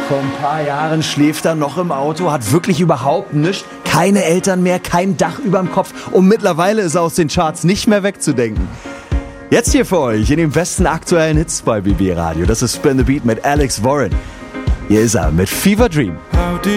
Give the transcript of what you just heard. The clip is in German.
Vor ein paar Jahren schläft er noch im Auto, hat wirklich überhaupt nichts, keine Eltern mehr, kein Dach überm Kopf und mittlerweile ist er aus den Charts nicht mehr wegzudenken. Jetzt hier für euch in den besten aktuellen Hits bei BB Radio. Das ist Spin the Beat mit Alex Warren. Hier ist er mit Fever Dream.